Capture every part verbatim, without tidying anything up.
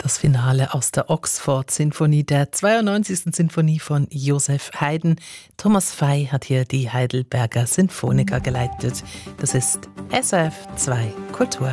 das Finale aus der Oxford-Sinfonie, der zweiundneunzigsten Sinfonie von Joseph Haydn. Thomas Fey hat hier die Heidelberger Sinfoniker geleitet. Das ist S R F zwei Kultur.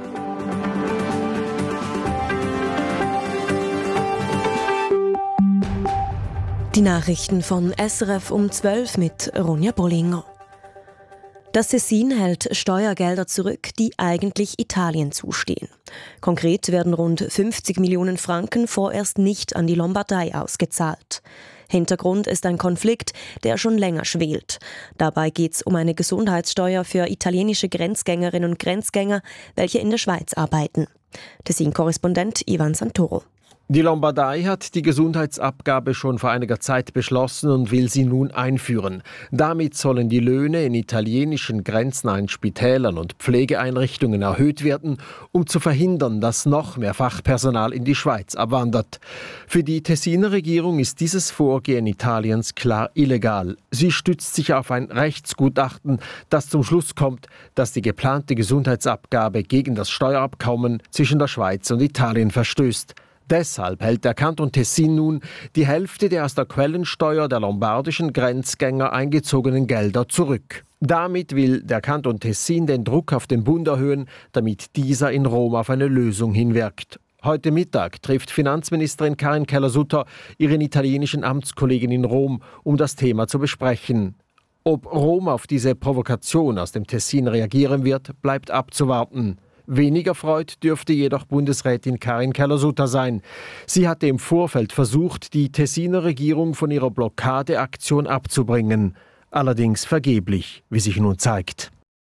Die Nachrichten von S R F um zwölf mit Ronja Bollinger. Das Tessin hält Steuergelder zurück, die eigentlich Italien zustehen. Konkret werden rund fünfzig Millionen Franken vorerst nicht an die Lombardei ausgezahlt. Hintergrund ist ein Konflikt, der schon länger schwelt. Dabei geht es um eine Gesundheitssteuer für italienische Grenzgängerinnen und Grenzgänger, welche in der Schweiz arbeiten. Tessin-Korrespondent Ivan Santoro. Die Lombardei hat die Gesundheitsabgabe schon vor einiger Zeit beschlossen und will sie nun einführen. Damit sollen die Löhne in italienischen grenznahen Spitälern und Pflegeeinrichtungen erhöht werden, um zu verhindern, dass noch mehr Fachpersonal in die Schweiz abwandert. Für die Tessiner Regierung ist dieses Vorgehen Italiens klar illegal. Sie stützt sich auf ein Rechtsgutachten, das zum Schluss kommt, dass die geplante Gesundheitsabgabe gegen das Steuerabkommen zwischen der Schweiz und Italien verstößt. Deshalb hält der Kanton Tessin nun die Hälfte der aus der Quellensteuer der lombardischen Grenzgänger eingezogenen Gelder zurück. Damit will der Kanton Tessin den Druck auf den Bund erhöhen, damit dieser in Rom auf eine Lösung hinwirkt. Heute Mittag trifft Finanzministerin Karin Keller-Sutter ihren italienischen Amtskollegen in Rom, um das Thema zu besprechen. Ob Rom auf diese Provokation aus dem Tessin reagieren wird, bleibt abzuwarten. Weniger freut dürfte jedoch Bundesrätin Karin Keller-Sutter sein. Sie hatte im Vorfeld versucht, die Tessiner Regierung von ihrer Blockadeaktion abzubringen. Allerdings vergeblich, wie sich nun zeigt.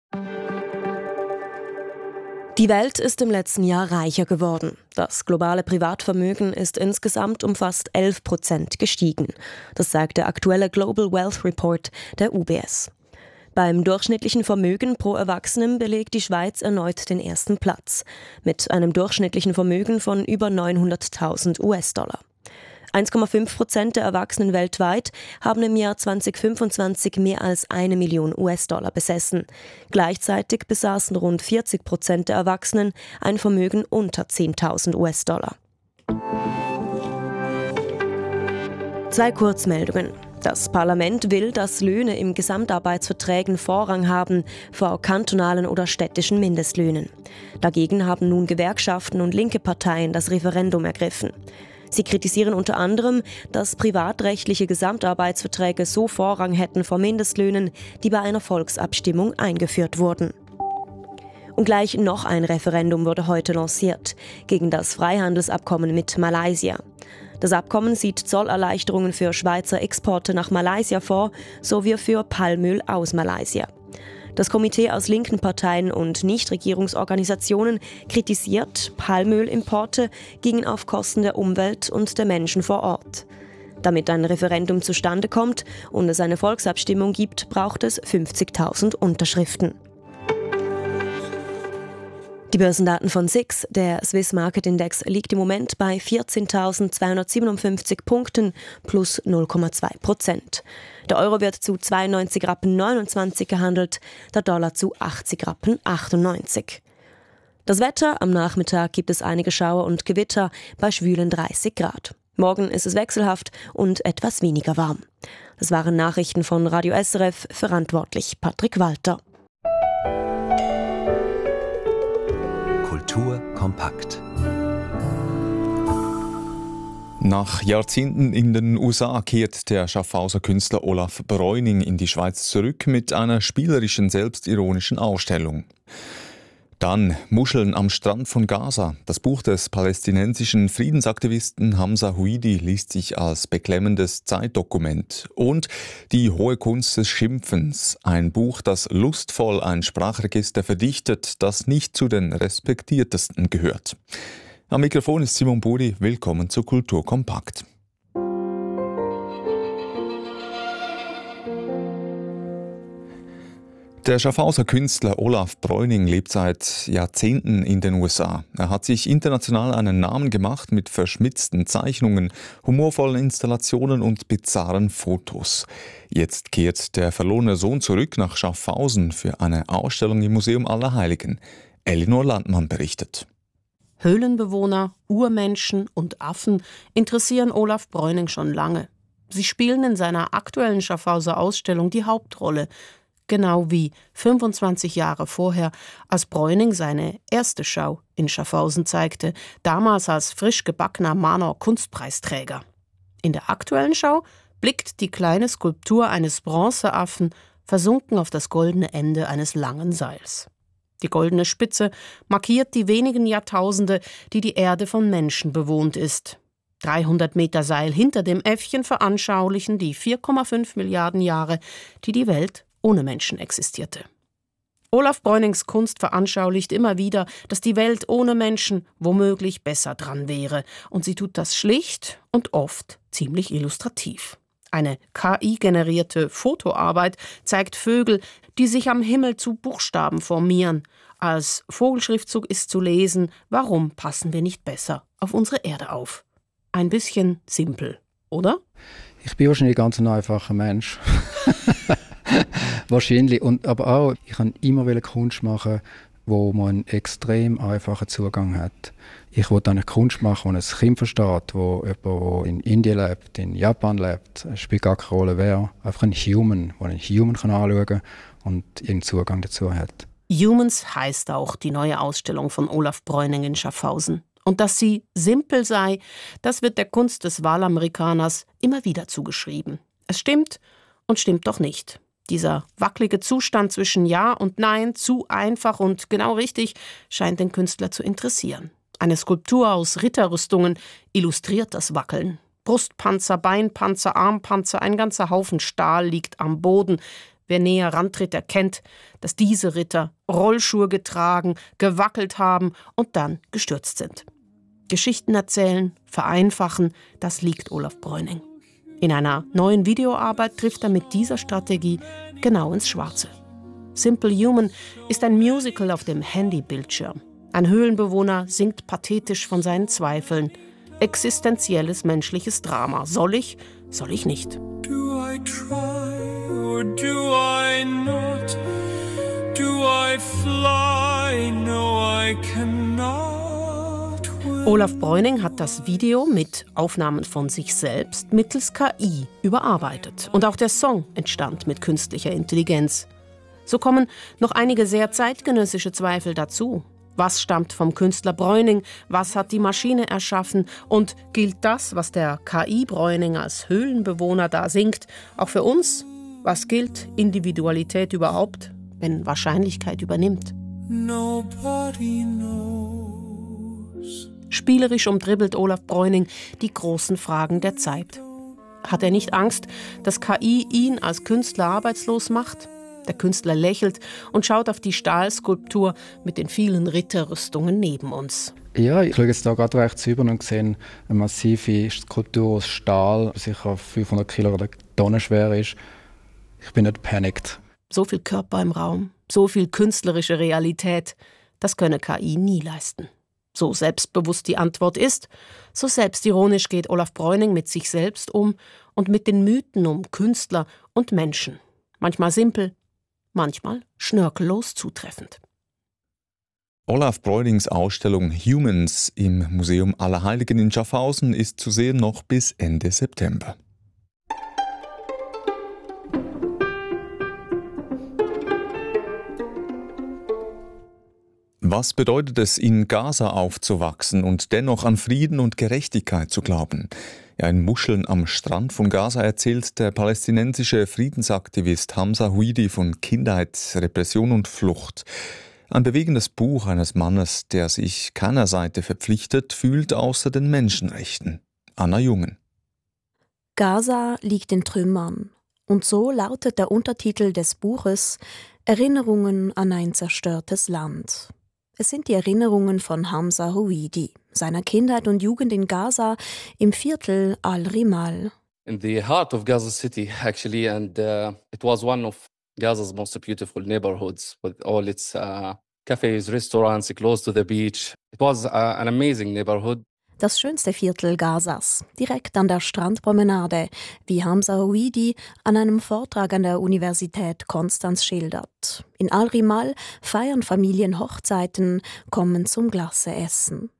Die Welt ist im letzten Jahr reicher geworden. Das globale Privatvermögen ist insgesamt um fast elf Prozent gestiegen. Das sagt der aktuelle Global Wealth Report der U B S. Beim durchschnittlichen Vermögen pro Erwachsenen belegt die Schweiz erneut den ersten Platz, mit einem durchschnittlichen Vermögen von über neunhunderttausend US-Dollar. eins Komma fünf Prozent der Erwachsenen weltweit haben im Jahr zweitausendfünfundzwanzig mehr als eine Million US-Dollar besessen. Gleichzeitig besaßen rund vierzig Prozent der Erwachsenen ein Vermögen unter zehntausend US-Dollar. Zwei Kurzmeldungen. Das Parlament will, dass Löhne im Gesamtarbeitsverträgen Vorrang haben vor kantonalen oder städtischen Mindestlöhnen. Dagegen haben nun Gewerkschaften und linke Parteien das Referendum ergriffen. Sie kritisieren unter anderem, dass privatrechtliche Gesamtarbeitsverträge so Vorrang hätten vor Mindestlöhnen, die bei einer Volksabstimmung eingeführt wurden. Und gleich noch ein Referendum wurde heute lanciert gegen das Freihandelsabkommen mit Malaysia. Das Abkommen sieht Zollerleichterungen für Schweizer Exporte nach Malaysia vor, sowie für Palmöl aus Malaysia. Das Komitee aus linken Parteien und Nichtregierungsorganisationen kritisiert, Palmölimporte gingen auf Kosten der Umwelt und der Menschen vor Ort. Damit ein Referendum zustande kommt und es eine Volksabstimmung gibt, braucht es fünfzigtausend Unterschriften. Die Börsendaten von S I X, der Swiss Market Index, liegt im Moment bei vierzehntausendzweihundertsiebenundfünfzig Punkten plus null Komma zwei Prozent. Der Euro wird zu zweiundneunzig Rappen neunundzwanzig gehandelt, der Dollar zu achtzig Rappen achtundneunzig. Das Wetter: Am Nachmittag gibt es einige Schauer und Gewitter bei schwülen dreißig Grad. Morgen ist es wechselhaft und etwas weniger warm. Das waren Nachrichten von Radio S R F, verantwortlich Patrick Walter. Kultur kompakt. Nach Jahrzehnten in den U S A kehrt der Schaffhauser Künstler Olaf Breuning in die Schweiz zurück mit einer spielerischen, selbstironischen Ausstellung. Dann Muscheln am Strand von Gaza. Das Buch des palästinensischen Friedensaktivisten Hamza Huidi liest sich als beklemmendes Zeitdokument. Und Die hohe Kunst des Schimpfens. Ein Buch, das lustvoll ein Sprachregister verdichtet, das nicht zu den respektiertesten gehört. Am Mikrofon ist Simon Buri. Willkommen zu Kultur kompakt. Der Schaffhauser Künstler Olaf Breuning lebt seit Jahrzehnten in den U S A. Er hat sich international einen Namen gemacht mit verschmitzten Zeichnungen, humorvollen Installationen und bizarren Fotos. Jetzt kehrt der verlorene Sohn zurück nach Schaffhausen für eine Ausstellung im Museum Allerheiligen. Elinor Landmann berichtet. Höhlenbewohner, Urmenschen und Affen interessieren Olaf Breuning schon lange. Sie spielen in seiner aktuellen Schaffhauser Ausstellung die Hauptrolle. Genau wie fünfundzwanzig Jahre vorher, als Breuning seine erste Schau in Schaffhausen zeigte, damals als frisch gebackener Manor-Kunstpreisträger. In der aktuellen Schau blickt die kleine Skulptur eines Bronzeaffen versunken auf das goldene Ende eines langen Seils. Die goldene Spitze markiert die wenigen Jahrtausende, die die Erde von Menschen bewohnt ist. dreihundert Meter Seil hinter dem Äffchen veranschaulichen die vier Komma fünf Milliarden Jahre, die die Welt ohne Menschen existierte. Olaf Breunings Kunst veranschaulicht immer wieder, dass die Welt ohne Menschen womöglich besser dran wäre. Und sie tut das schlicht und oft ziemlich illustrativ. Eine K I-generierte Fotoarbeit zeigt Vögel, die sich am Himmel zu Buchstaben formieren. Als Vogelschriftzug ist zu lesen: Warum passen wir nicht besser auf unsere Erde auf? Ein bisschen simpel, oder? Ich bin wahrscheinlich ein ganz einfacher Mensch. Wahrscheinlich. Und, aber auch, ich wollte immer Kunst machen, wo man einen extrem einfachen Zugang hat. Ich wollte eine Kunst machen, die ein Kind versteht, wo jemand, der in Indien lebt, in Japan lebt, es spielt gar keine Rolle wer. Einfach ein Human, der einen Human kann anschauen kann und irgendeinen Zugang dazu hat. Humans heißt auch die neue Ausstellung von Olaf Breuning in Schaffhausen. Und dass sie simpel sei, das wird der Kunst des Wahlamerikaners immer wieder zugeschrieben. Es stimmt und stimmt doch nicht. Dieser wackelige Zustand zwischen Ja und Nein, zu einfach und genau richtig, scheint den Künstler zu interessieren. Eine Skulptur aus Ritterrüstungen illustriert das Wackeln. Brustpanzer, Beinpanzer, Armpanzer, ein ganzer Haufen Stahl liegt am Boden. Wer näher rantritt, erkennt, dass diese Ritter Rollschuhe getragen, gewackelt haben und dann gestürzt sind. Geschichten erzählen, vereinfachen, das liegt Olaf Breuning. In einer neuen Videoarbeit trifft er mit dieser Strategie genau ins Schwarze. Simple Human ist ein Musical auf dem Handybildschirm. Ein Höhlenbewohner singt pathetisch von seinen Zweifeln. Existenzielles menschliches Drama. Soll ich, soll ich nicht? Do I try or do I not? Do I fly? No, I cannot. Olaf Breuning hat das Video mit Aufnahmen von sich selbst mittels K I überarbeitet. Und auch der Song entstand mit künstlicher Intelligenz. So kommen noch einige sehr zeitgenössische Zweifel dazu. Was stammt vom Künstler Breuning? Was hat die Maschine erschaffen? Und gilt das, was der K I-Breuning als Höhlenbewohner da singt, auch für uns? Was gilt Individualität überhaupt, wenn Wahrscheinlichkeit übernimmt? Nobody knows. Spielerisch umdribbelt Olaf Breuning die großen Fragen der Zeit. Hat er nicht Angst, dass K I ihn als Künstler arbeitslos macht? Der Künstler lächelt und schaut auf die Stahlskulptur mit den vielen Ritterrüstungen neben uns. Ja, ich schaue jetzt da gerade rechts rüber und sehe eine massive Skulptur aus Stahl, die sicher fünfhundert Kilo oder Tonnen schwer ist. Ich bin nicht panikt. So viel Körper im Raum, so viel künstlerische Realität, das könne K I nie leisten. So selbstbewusst die Antwort ist, so selbstironisch geht Olaf Breuning mit sich selbst um und mit den Mythen um Künstler und Menschen. Manchmal simpel, manchmal schnörkellos zutreffend. Olaf Breunings Ausstellung Humans im Museum Allerheiligen in Schaffhausen ist zu sehen noch bis Ende September. Was bedeutet es, in Gaza aufzuwachsen und dennoch an Frieden und Gerechtigkeit zu glauben? Ja, in Muscheln am Strand von Gaza erzählt der palästinensische Friedensaktivist Hamza Huidi von Kindheit, Repression und Flucht. Ein bewegendes Buch eines Mannes, der sich keiner Seite verpflichtet fühlt, außer den Menschenrechten. Anna Jungen. Gaza liegt in Trümmern. Und so lautet der Untertitel des Buches Erinnerungen an ein zerstörtes Land. Es sind die Erinnerungen von Hamza Huidi, seiner Kindheit und Jugend in Gaza im Viertel Al-Rimal. In the heart of Gaza City, actually, and uh, it was one of Gaza's most beautiful neighborhoods with all its uh, cafes, restaurants close to the beach. It was uh, an amazing neighborhood. Das schönste Viertel Gazas, direkt an der Strandpromenade, wie Hamza Huidi an einem Vortrag an der Universität Konstanz schildert. In Al-Rimal feiern Familien Hochzeiten, kommen zum Glasse essen.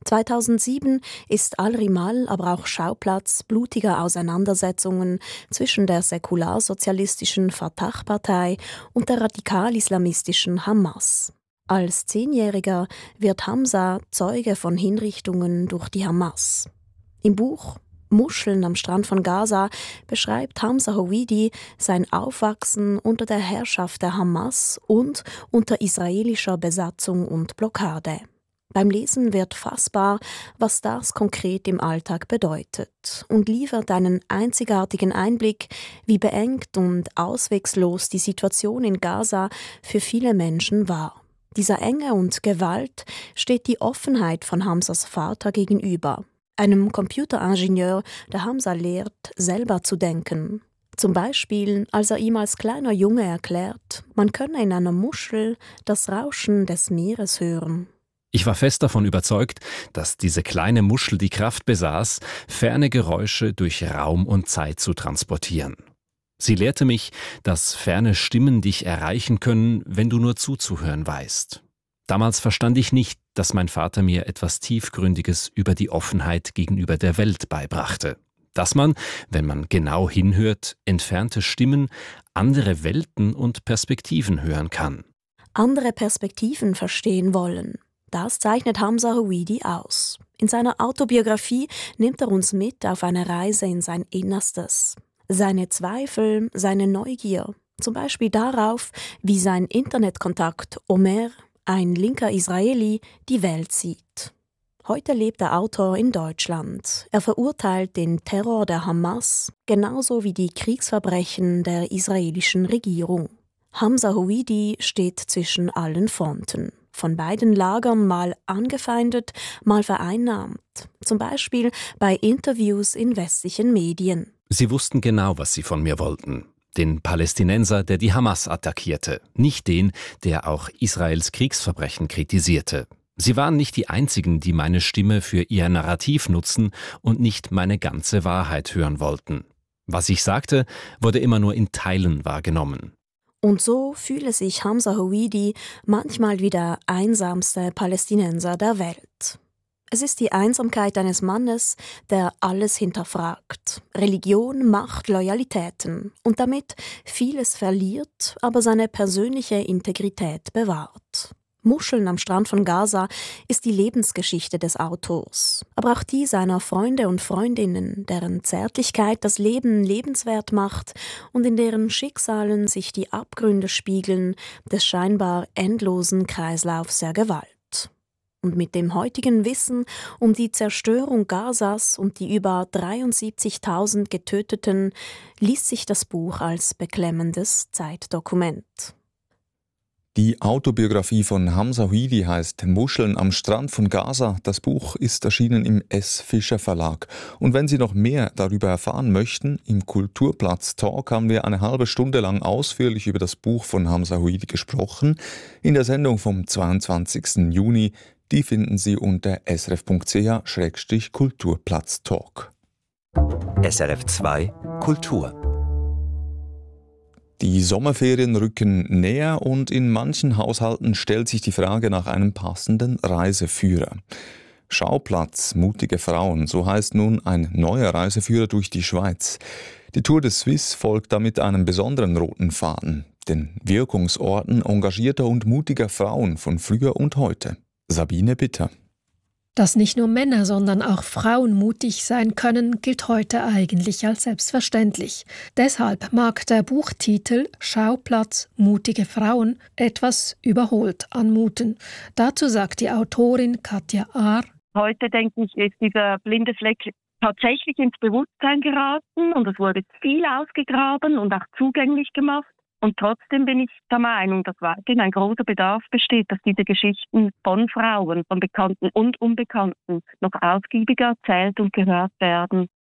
zweitausendsieben ist Al-Rimal aber auch Schauplatz blutiger Auseinandersetzungen zwischen der säkularsozialistischen Fatah-Partei und der radikal-islamistischen Hamas. Als Zehnjähriger wird Hamza Zeuge von Hinrichtungen durch die Hamas. Im Buch Muscheln am Strand von Gaza beschreibt Hamza Howidi sein Aufwachsen unter der Herrschaft der Hamas und unter israelischer Besatzung und Blockade. Beim Lesen wird fassbar, was das konkret im Alltag bedeutet und liefert einen einzigartigen Einblick, wie beengt und auswegslos die Situation in Gaza für viele Menschen war. Dieser Enge und Gewalt steht die Offenheit von Hamzas Vater gegenüber, einem Computeringenieur, der Hamza lehrt, selber zu denken. Zum Beispiel, als er ihm als kleiner Junge erklärt, man könne in einer Muschel das Rauschen des Meeres hören. Ich war fest davon überzeugt, dass diese kleine Muschel die Kraft besaß, ferne Geräusche durch Raum und Zeit zu transportieren. Sie lehrte mich, dass ferne Stimmen dich erreichen können, wenn du nur zuzuhören weißt. Damals verstand ich nicht, dass mein Vater mir etwas Tiefgründiges über die Offenheit gegenüber der Welt beibrachte. Dass man, wenn man genau hinhört, entfernte Stimmen, andere Welten und Perspektiven hören kann. Andere Perspektiven verstehen wollen. Das zeichnet Hamza Howidi aus. In seiner Autobiografie nimmt er uns mit auf eine Reise in sein Innerstes. Seine Zweifel, seine Neugier, zum Beispiel darauf, wie sein Internetkontakt Omer, ein linker Israeli, die Welt sieht. Heute lebt der Autor in Deutschland. Er verurteilt den Terror der Hamas, genauso wie die Kriegsverbrechen der israelischen Regierung. Hamza Howidi steht zwischen allen Fronten. Von beiden Lagern mal angefeindet, mal vereinnahmt. Zum Beispiel bei Interviews in westlichen Medien. Sie wussten genau, was sie von mir wollten. Den Palästinenser, der die Hamas attackierte, nicht den, der auch Israels Kriegsverbrechen kritisierte. Sie waren nicht die Einzigen, die meine Stimme für ihr Narrativ nutzen und nicht meine ganze Wahrheit hören wollten. Was ich sagte, wurde immer nur in Teilen wahrgenommen. Und so fühle sich Hamza Howidi manchmal wie der einsamste Palästinenser der Welt. Es ist die Einsamkeit eines Mannes, der alles hinterfragt. Religion, Macht, Loyalitäten und damit vieles verliert, aber seine persönliche Integrität bewahrt. Muscheln am Strand von Gaza ist die Lebensgeschichte des Autors, aber auch die seiner Freunde und Freundinnen, deren Zärtlichkeit das Leben lebenswert macht und in deren Schicksalen sich die Abgründe spiegeln des scheinbar endlosen Kreislaufs der Gewalt. Und mit dem heutigen Wissen um die Zerstörung Gazas und die über dreiundsiebzigtausend Getöteten liest sich das Buch als beklemmendes Zeitdokument. Die Autobiografie von Hamza Howidi heißt Muscheln am Strand von Gaza. Das Buch ist erschienen im S. Fischer Verlag. Und wenn Sie noch mehr darüber erfahren möchten, im Kulturplatz Talk haben wir eine halbe Stunde lang ausführlich über das Buch von Hamza Howidi gesprochen. In der Sendung vom zweiundzwanzigsten Juni. Die finden Sie unter s r f punkt c h schrägstrich kulturplatz talk. S R F zwei Kultur. Die Sommerferien rücken näher und in manchen Haushalten stellt sich die Frage nach einem passenden Reiseführer. Schauplatz mutige Frauen, so heißt nun ein neuer Reiseführer durch die Schweiz. Die Tour de Suisse folgt damit einem besonderen roten Faden, den Wirkungsorten engagierter und mutiger Frauen von früher und heute. Sabine Bitter. Dass nicht nur Männer, sondern auch Frauen mutig sein können, gilt heute eigentlich als selbstverständlich. Deshalb mag der Buchtitel Schauplatz mutige Frauen etwas überholt anmuten. Dazu sagt die Autorin Katja Ahr: Heute, denke ich, ist dieser blinde Fleck tatsächlich ins Bewusstsein geraten und es wurde viel ausgegraben und auch zugänglich gemacht. Und trotzdem bin ich der Meinung, dass weiterhin ein großer Bedarf besteht, dass diese Geschichten von Frauen, von Bekannten und Unbekannten noch ausgiebiger erzählt und gehört werden.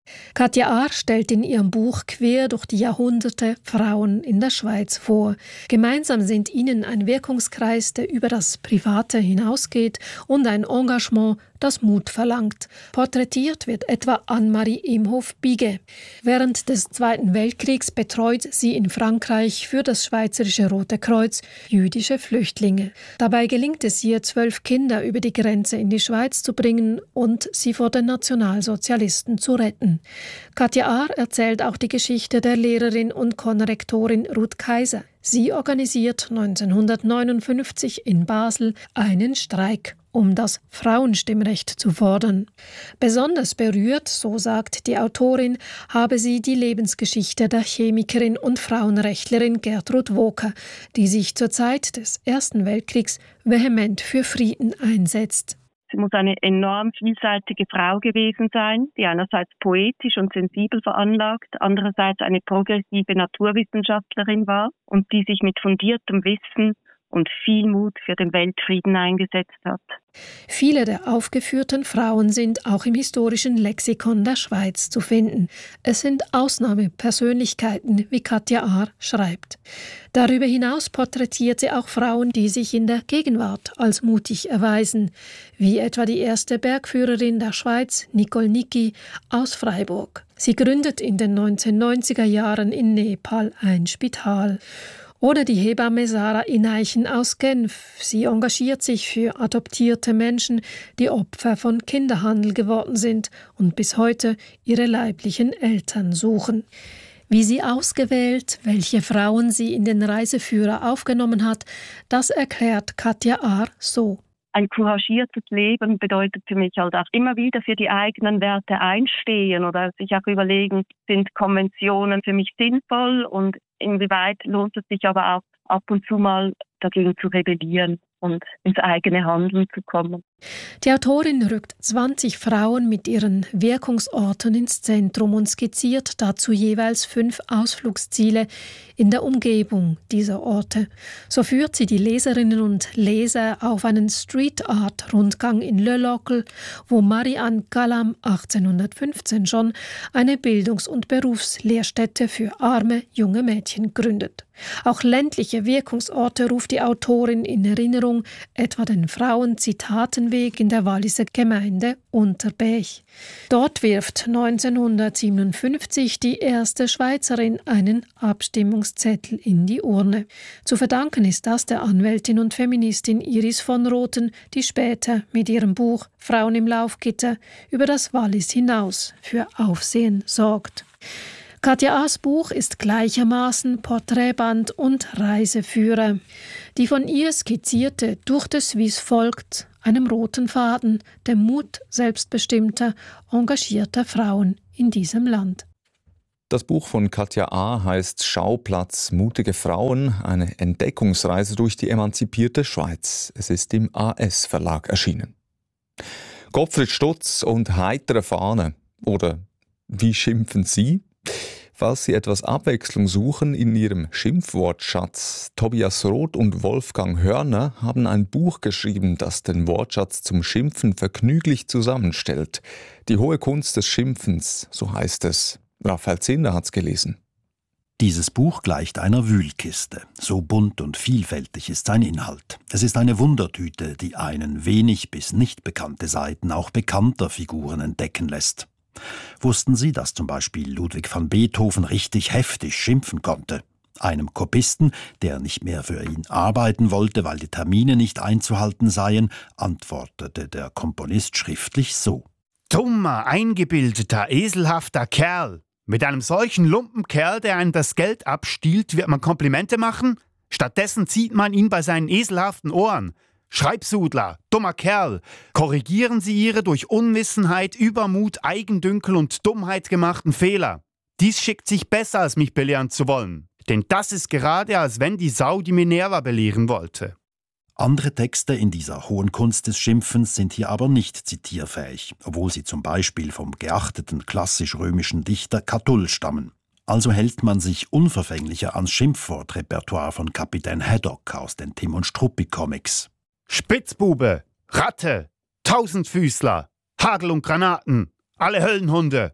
Katja Ahr stellt in ihrem Buch quer durch die Jahrhunderte Frauen in der Schweiz vor. Gemeinsam sind ihnen ein Wirkungskreis, der über das Private hinausgeht, und ein Engagement, das Mut verlangt. Porträtiert wird etwa Anne-Marie Imhof-Bige. Während des Zweiten Weltkriegs betreut sie in Frankreich für das Schweizerische Rote Kreuz jüdische Flüchtlinge. Dabei gelingt es ihr, zwölf Kinder über die Grenze in die Schweiz zu bringen und sie vor den Nationalsozialisten zu retten. Katja Ahr erzählt auch die Geschichte der Lehrerin und Konrektorin Ruth Kaiser. Sie organisiert neunzehnhundertneunundfünfzig in Basel einen Streik, um das Frauenstimmrecht zu fordern. Besonders berührt, so sagt die Autorin, habe sie die Lebensgeschichte der Chemikerin und Frauenrechtlerin Gertrud Woker, die sich zur Zeit des Ersten Weltkriegs vehement für Frieden einsetzt. Sie muss eine enorm vielseitige Frau gewesen sein, die einerseits poetisch und sensibel veranlagt, andererseits eine progressive Naturwissenschaftlerin war und die sich mit fundiertem Wissen und viel Mut für den Weltfrieden eingesetzt hat. Viele der aufgeführten Frauen sind auch im historischen Lexikon der Schweiz zu finden. Es sind Ausnahmepersönlichkeiten, wie Katja Ahr schreibt. Darüber hinaus porträtiert sie auch Frauen, die sich in der Gegenwart als mutig erweisen, wie etwa die erste Bergführerin der Schweiz, Nicole Niki aus Freiburg. Sie gründet in den neunzehnhundertneunziger Jahren in Nepal ein Spital. Oder die Hebamme Sarah Ineichen aus Genf. Sie engagiert sich für adoptierte Menschen, die Opfer von Kinderhandel geworden sind und bis heute ihre leiblichen Eltern suchen. Wie sie ausgewählt, welche Frauen sie in den Reiseführer aufgenommen hat, das erklärt Katja Ahr so. Ein couragiertes Leben bedeutet für mich halt auch immer wieder für die eigenen Werte einstehen oder sich auch überlegen, sind Konventionen für mich sinnvoll und inwieweit lohnt es sich aber auch ab und zu mal dagegen zu rebellieren und ins eigene Handeln zu kommen. Die Autorin rückt zwanzig Frauen mit ihren Wirkungsorten ins Zentrum und skizziert dazu jeweils fünf Ausflugsziele in der Umgebung dieser Orte. So führt sie die Leserinnen und Leser auf einen Street-Art-Rundgang in Le Locle, wo Marie-Anne Galam achtzehnhundertfünfzehn schon eine Bildungs- und Berufslehrstätte für arme junge Mädchen gründet. Auch ländliche Wirkungsorte ruft die Autorin in Erinnerung, etwa den Frauen-Zitatenweg in der Walliser Gemeinde Unterbech. Dort wirft neunzehnhundertsiebenundfünfzig die erste Schweizerin einen Abstimmungszettel in die Urne. Zu verdanken ist das der Anwältin und Feministin Iris von Rothen, die später mit ihrem Buch »Frauen im Laufgitter« über das Wallis hinaus für Aufsehen sorgt. Katja Ahrs Buch ist gleichermaßen Porträtband und Reiseführer. Die von ihr skizzierte Tour de Suisse folgt einem roten Faden, dem Mut selbstbestimmter, engagierter Frauen in diesem Land. Das Buch von Katja Ahr heißt »Schauplatz mutige Frauen«, eine Entdeckungsreise durch die emanzipierte Schweiz. Es ist im A S Verlag erschienen. Gottfried Stutz und heitere Fahne. Oder wie schimpfen Sie? Falls Sie etwas Abwechslung suchen in Ihrem Schimpfwortschatz, Tobias Roth und Wolfgang Hörner haben ein Buch geschrieben, das den Wortschatz zum Schimpfen vergnüglich zusammenstellt. Die hohe Kunst des Schimpfens, so heißt es. Raphael Zinder hat's gelesen. Dieses Buch gleicht einer Wühlkiste. So bunt und vielfältig ist sein Inhalt. Es ist eine Wundertüte, die einen wenig bis nicht bekannte Seiten auch bekannter Figuren entdecken lässt. Wussten Sie, dass zum Beispiel Ludwig van Beethoven richtig heftig schimpfen konnte? Einem Kopisten, der nicht mehr für ihn arbeiten wollte, weil die Termine nicht einzuhalten seien, antwortete der Komponist schriftlich so: »Dummer, eingebildeter, eselhafter Kerl! Mit einem solchen Lumpenkerl, der einem das Geld abstiehlt, wird man Komplimente machen? Stattdessen zieht man ihn bei seinen eselhaften Ohren. Schreibsudler, dummer Kerl, korrigieren Sie Ihre durch Unwissenheit, Übermut, Eigendünkel und Dummheit gemachten Fehler. Dies schickt sich besser, als mich belehren zu wollen. Denn das ist gerade, als wenn die Sau die Minerva belehren wollte.« Andere Texte in dieser hohen Kunst des Schimpfens sind hier aber nicht zitierfähig, obwohl sie zum Beispiel vom geachteten klassisch-römischen Dichter Catull stammen. Also hält man sich unverfänglicher ans Schimpfwortrepertoire von Kapitän Haddock aus den Tim und Struppi Comics. Spitzbube, Ratte, Tausendfüßler, Hagel und Granaten, alle Höllenhunde.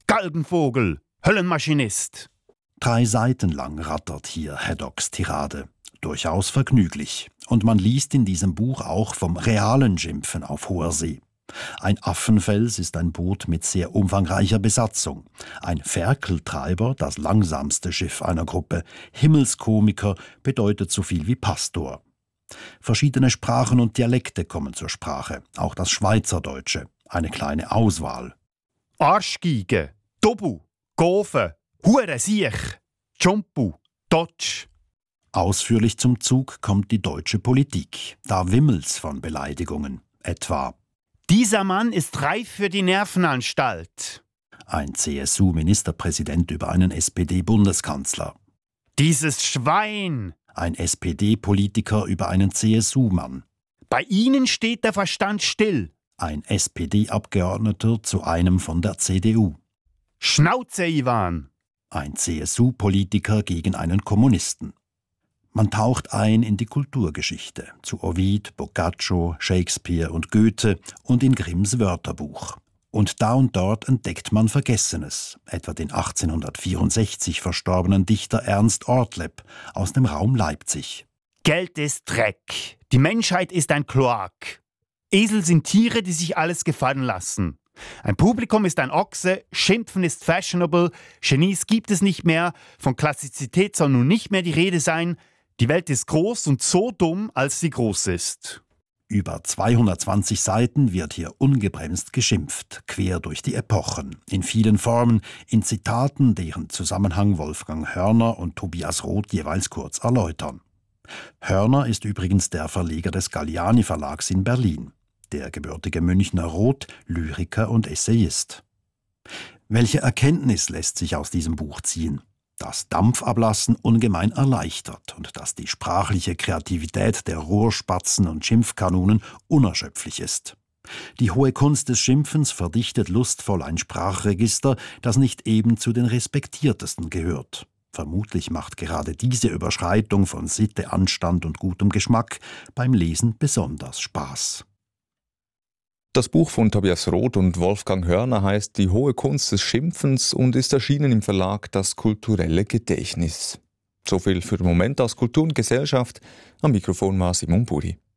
Galgenvogel, Höllenmaschinist. Drei Seiten lang rattert hier Haddocks Tirade. Durchaus vergnüglich. Und man liest in diesem Buch auch vom realen Schimpfen auf hoher See. Ein Affenfels ist ein Boot mit sehr umfangreicher Besatzung. Ein Ferkeltreiber, das langsamste Schiff einer Gruppe. Himmelskomiker bedeutet so viel wie Pastor. Verschiedene Sprachen und Dialekte kommen zur Sprache, auch das Schweizerdeutsche. Eine kleine Auswahl. Arschgeige, Tobu, Gofe, Hurensiech, Tschumpu, Dotsch. Ausführlich zum Zug kommt die deutsche Politik. Da wimmelt's von Beleidigungen. Etwa: Dieser Mann ist reif für die Nervenanstalt. Ein C S U-Ministerpräsident über einen S P D-Bundeskanzler. Dieses Schwein. Ein S P D-Politiker über einen C S U-Mann. Bei Ihnen steht der Verstand still. Ein S P D-Abgeordneter zu einem von der C D U. Schnauze, Ivan. Ein C S U-Politiker gegen einen Kommunisten. Man taucht ein in die Kulturgeschichte, zu Ovid, Boccaccio, Shakespeare und Goethe und in Grimms Wörterbuch. Und da und dort entdeckt man Vergessenes, etwa den achtzehnhundertvierundsechzig verstorbenen Dichter Ernst Ortleb aus dem Raum Leipzig. Geld ist Dreck. Die Menschheit ist ein Kloak. Esel sind Tiere, die sich alles gefallen lassen. Ein Publikum ist ein Ochse, Schimpfen ist fashionable, Genies gibt es nicht mehr, von Klassizität soll nun nicht mehr die Rede sein. Die Welt ist groß und so dumm, als sie groß ist. Über zweihundertzwanzig Seiten wird hier ungebremst geschimpft, quer durch die Epochen, in vielen Formen, in Zitaten, deren Zusammenhang Wolfgang Hörner und Tobias Roth jeweils kurz erläutern. Hörner ist übrigens der Verleger des Galliani Verlags in Berlin, der gebürtige Münchner Roth, Lyriker und Essayist. Welche Erkenntnis lässt sich aus diesem Buch ziehen? Dass Dampfablassen ungemein erleichtert und dass die sprachliche Kreativität der Rohrspatzen und Schimpfkanonen unerschöpflich ist. Die hohe Kunst des Schimpfens verdichtet lustvoll ein Sprachregister, das nicht eben zu den respektiertesten gehört. Vermutlich macht gerade diese Überschreitung von Sitte, Anstand und gutem Geschmack beim Lesen besonders Spaß. Das Buch von Tobias Roth und Wolfgang Hörner heißt Die hohe Kunst des Schimpfens und ist erschienen im Verlag Das kulturelle Gedächtnis. So viel für den Moment aus Kultur und Gesellschaft. Am Mikrofon war Simon Buri.